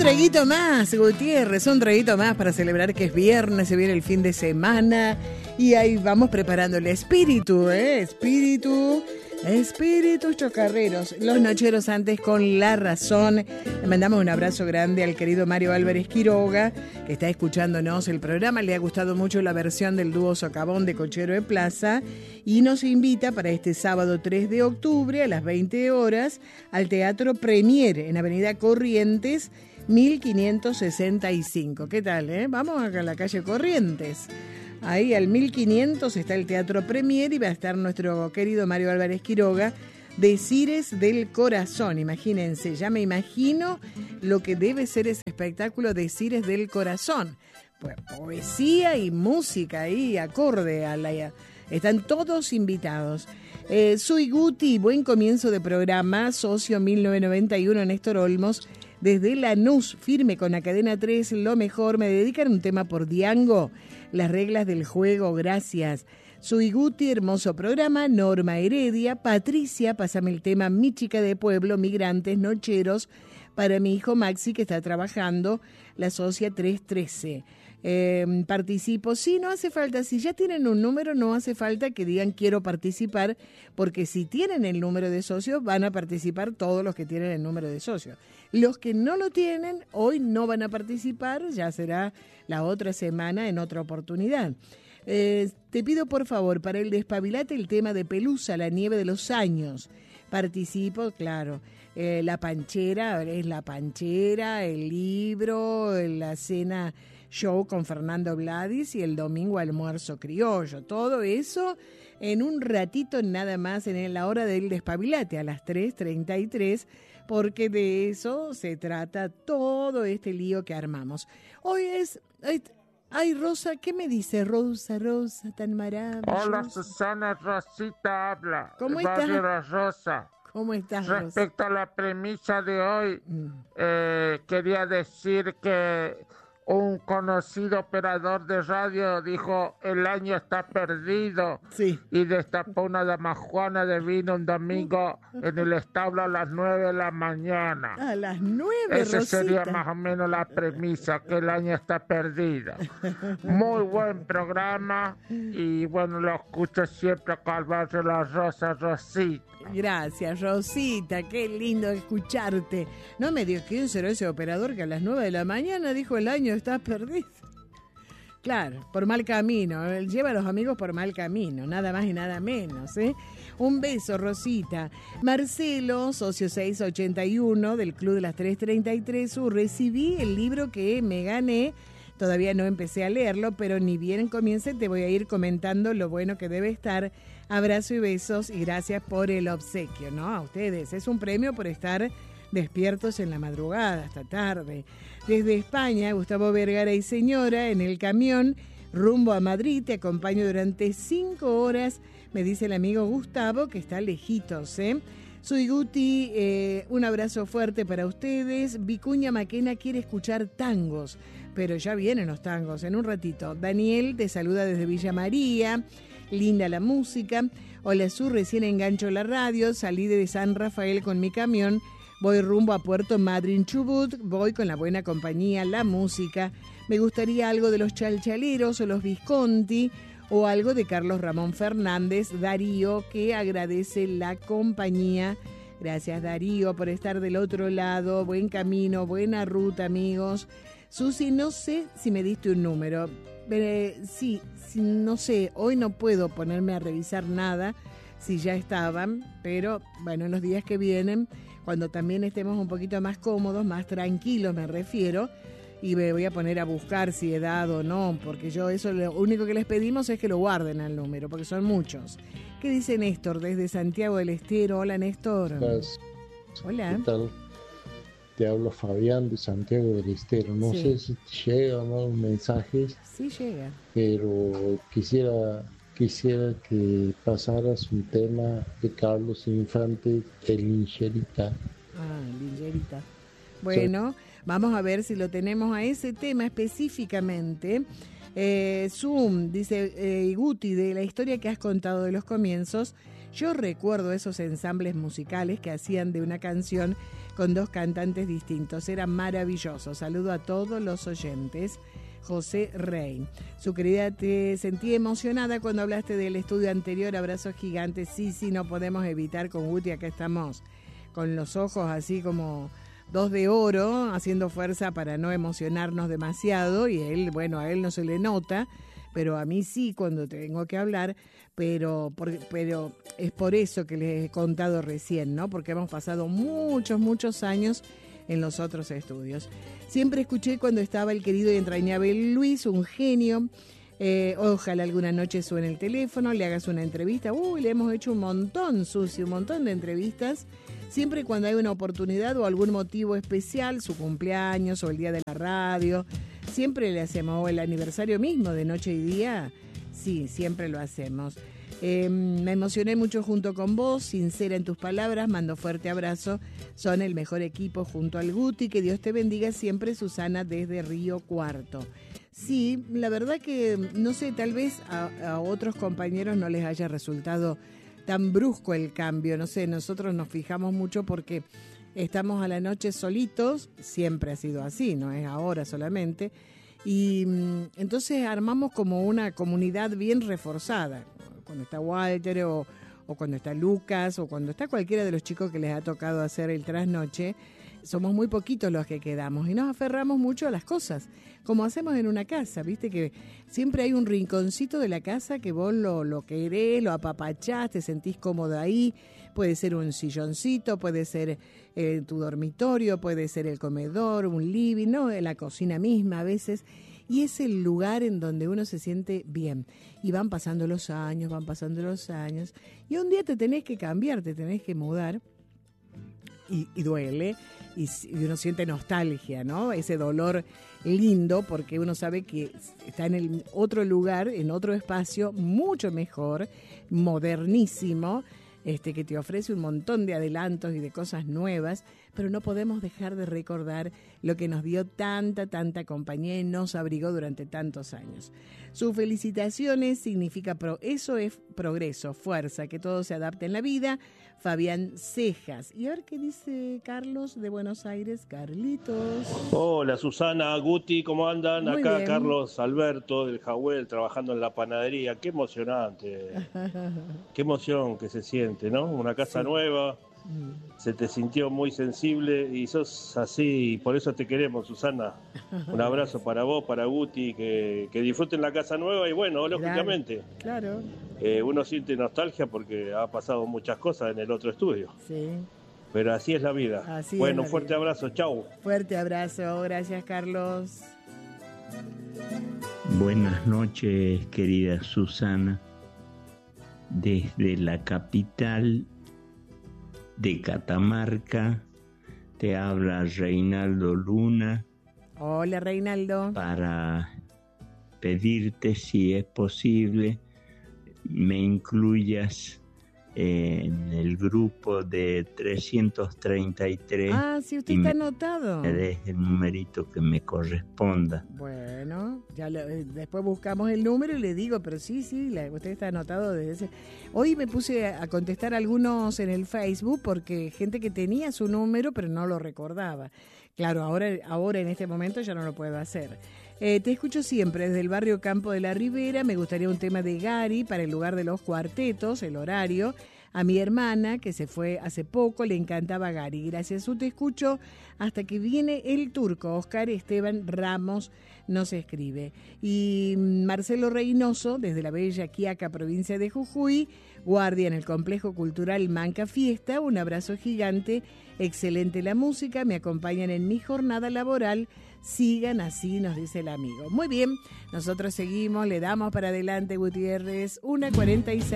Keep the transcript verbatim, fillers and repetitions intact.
traguito más, Gutiérrez, un traguito más para celebrar que es viernes, se viene el fin de semana y ahí vamos preparando el espíritu, ¿eh? Espíritu, espíritus chocarreros. Los nocheros antes con La Razón. Le mandamos un abrazo grande al querido Mario Álvarez Quiroga, que está escuchándonos el programa. Le ha gustado mucho la versión del dúo Socavón de Cochero de Plaza y nos invita para este sábado tres de octubre a las veinte horas al Teatro Premier en Avenida Corrientes mil quinientos sesenta y cinco. ¿Qué tal, eh? Vamos acá a la calle Corrientes. Ahí al mil quinientos está el Teatro Premier y va a estar nuestro querido Mario Álvarez Quiroga, Decires del Corazón. Imagínense, ya me imagino lo que debe ser ese espectáculo Decires del Corazón. Pues poesía y música ahí, acorde a la... Están todos invitados. Eh, soy Guti, buen comienzo de programa, socio mil novecientos noventa y uno, Néstor Olmos. Desde Lanús, firme con la cadena tres, lo mejor. Me dedican un tema por Diango, las reglas del juego, gracias. Soy Guti, hermoso programa. Norma Heredia, Patricia, pásame el tema Mi chica de pueblo, migrantes, nocheros, para mi hijo Maxi que está trabajando, la socia tres trece. Eh, participo, sí, no hace falta, si ya tienen un número no hace falta que digan quiero participar, porque si tienen el número de socios van a participar todos los que tienen el número de socios. Los que no lo tienen hoy no van a participar, ya será la otra semana en otra oportunidad. Eh, te pido por favor para el despabilate el tema de Pelusa, la nieve de los años. Participo, claro. Eh, la panchera, es la panchera, el libro, la cena show con Fernando Vladis y el domingo almuerzo criollo. Todo eso en un ratito nada más en la hora del despabilate a las tres treinta y tres, porque de eso se trata todo este lío que armamos. Hoy es... Ay, ay, Rosa, ¿qué me dice Rosa, Rosa, tan maravillosa? Hola, Susana, Rosita habla. ¿Cómo estás? Barrio La Rosa. ¿Cómo estás, Respecto Rosa? a la premisa de hoy, Mm. eh, quería decir que un conocido operador de radio dijo el año está perdido, Sí. y destapó una damajuana de vino un domingo en el establo a las nueve de la mañana. A las nueve, Esa Rosita. sería más o menos la premisa, que el año está perdido. Muy buen programa y bueno, lo escucho siempre acá al barrio La Rosa, Rosita. Gracias, Rosita, qué lindo escucharte. No me digas quién será ese operador que a las nueve de la mañana dijo el año está perdido. Claro, por mal camino, él lleva a los amigos por mal camino, nada más y nada menos, ¿eh? Un beso, Rosita. Marcelo, socio seiscientos ochenta y uno del Club de las tres treinta y tres, uh, recibí el libro que me gané. Todavía no empecé a leerlo, pero ni bien comience te voy a ir comentando lo bueno que debe estar. Abrazo y besos y gracias por el obsequio, ¿no? A ustedes. Es un premio por estar despiertos en la madrugada hasta tarde. Desde España, Gustavo Vergara y señora, en el camión, rumbo a Madrid, te acompaño durante cinco horas, me dice el amigo Gustavo, que está lejitos, ¿eh? Soy Guti, eh, un abrazo fuerte para ustedes. Vicuña Maquena quiere escuchar tangos, pero ya vienen los tangos en un ratito. Daniel te saluda desde Villa María, linda la música. Hola, Sur, recién engancho la radio, salí de San Rafael con mi camión, voy rumbo a Puerto Madryn, Chubut, voy con la buena compañía, la música. Me gustaría algo de los Chalchaleros o los Visconti, o algo de Carlos Ramón Fernández. Darío, que agradece la compañía. Gracias, Darío, por estar del otro lado. Buen camino, buena ruta, amigos. Susi, no sé si me diste un número. Eh, sí, sí, no sé, hoy no puedo ponerme a revisar nada, si ya estaban, pero bueno, en los días que vienen, cuando también estemos un poquito más cómodos, más tranquilos me refiero, y me voy a poner a buscar si he dado o no, porque yo eso lo único que les pedimos es que lo guarden al número, porque son muchos. ¿Qué dice Néstor desde Santiago del Estero? Hola, Néstor. Gracias. Hola. ¿Qué tal? Te hablo Fabián de Santiago del Estero. No Sí. sé si te llegan, ¿no?, los mensajes, Sí llega. pero quisiera quisiera que pasaras un tema de Carlos Infante, el Lincherita. Ah, Lingerita. Bueno, vamos a ver si lo tenemos a ese tema específicamente. Eh, Zoom, dice eh, Guti, de la historia que has contado de los comienzos, yo recuerdo esos ensambles musicales que hacían de una canción con dos cantantes distintos. Era maravilloso. Saludo a todos los oyentes. José Rey. Su querida, te sentí emocionada cuando hablaste del estudio anterior. Abrazos gigantes. Sí, sí, no podemos evitar con Guti. Acá estamos con los ojos así como dos de oro, haciendo fuerza para no emocionarnos demasiado. Y él, bueno, a él no se le nota, pero a mí sí cuando tengo que hablar. Pero, por, pero es por eso que les he contado recién, ¿no? Porque hemos pasado muchos, muchos años en los otros estudios. Siempre escuché cuando estaba el querido y entrañable Luis, un genio. Eh, ojalá alguna noche suene el teléfono, le hagas una entrevista. Uy, le hemos hecho un montón, Susi, un montón de entrevistas. Siempre cuando hay una oportunidad o algún motivo especial, su cumpleaños o el día de la radio, siempre le hacemos, o el aniversario mismo de Noche y Día, sí, siempre lo hacemos. Eh, me emocioné mucho junto con vos, sincera en tus palabras, mando fuerte abrazo, son el mejor equipo junto al Guti, que Dios te bendiga siempre, Susana desde Río Cuarto. Sí, la verdad que, no sé, tal vez a, a otros compañeros no les haya resultado tan brusco el cambio, no sé, nosotros nos fijamos mucho porque estamos a la noche solitos, siempre ha sido así, no es ahora solamente, y entonces armamos como una comunidad bien reforzada. Cuando está Walter o, o cuando está Lucas o cuando está cualquiera de los chicos que les ha tocado hacer el trasnoche, somos muy poquitos los que quedamos y nos aferramos mucho a las cosas, como hacemos en una casa, viste que siempre hay un rinconcito de la casa que vos lo, lo querés, lo apapachás, te sentís cómodo ahí, puede ser un silloncito, puede ser eh, tu dormitorio, puede ser el comedor, un living, ¿no? La cocina misma a veces. Y es el lugar en donde uno se siente bien. Y van pasando los años, van pasando los años. Y un día te tenés que cambiar, te tenés que mudar. Y, y duele. Y, y uno siente nostalgia, ¿no? Ese dolor lindo porque uno sabe que está en el otro lugar, en otro espacio mucho mejor, modernísimo, este, que te ofrece un montón de adelantos y de cosas nuevas, pero no podemos dejar de recordar lo que nos dio tanta, tanta compañía y nos abrigó durante tantos años. Sus felicitaciones significa pro, eso es progreso, fuerza, que todo se adapte en la vida. Fabián Cejas. Y a ver qué dice Carlos de Buenos Aires. Carlitos. Hola Susana, Guti, ¿cómo andan? Muy Acá bien. Carlos Alberto del Jawel trabajando en la panadería. Qué emocionante, qué emoción que se siente, ¿no? Una casa Sí. nueva, se te sintió muy sensible y sos así, y por eso te queremos, Susana. Un abrazo para vos, para Guti, que, que disfruten la casa nueva y bueno, lógicamente, Claro, eh, uno siente nostalgia porque ha pasado muchas cosas en el otro estudio, sí. pero así es la vida. Así es bueno, la fuerte vida. abrazo, chau. Fuerte abrazo. Gracias, Carlos. Buenas noches, querida Susana. Desde la capital de Catamarca te habla Reinaldo Luna Hola, Reinaldo. para pedirte, si es posible, me incluyas en el grupo de trescientos treinta y tres Ah, sí, usted y está me- anotado. me des el numerito que me corresponda. Bueno, ya lo- eh, después buscamos el número y le digo, pero sí, sí, la- usted está anotado desde ese. Hoy me puse a, a contestar algunos en el Facebook porque gente que tenía su número pero no lo recordaba. Claro, ahora, ahora en este momento ya no lo puedo hacer. Eh, te escucho siempre desde el barrio Campo de la Ribera. Me gustaría un tema de Gary para el lugar de los cuartetos, el horario. A mi hermana, que se fue hace poco, le encantaba Gary. Gracias, Su, te escucho hasta que viene el turco. Oscar Esteban Ramos nos escribe. Y Marcelo Reynoso, desde la bella Quiaca, provincia de Jujuy, guardia en el Complejo Cultural Manca Fiesta. Un abrazo gigante, excelente la música, me acompañan en mi jornada laboral. Sigan así, nos dice el amigo. Muy bien, nosotros seguimos, le damos para adelante, Gutiérrez, una cuarenta y seis.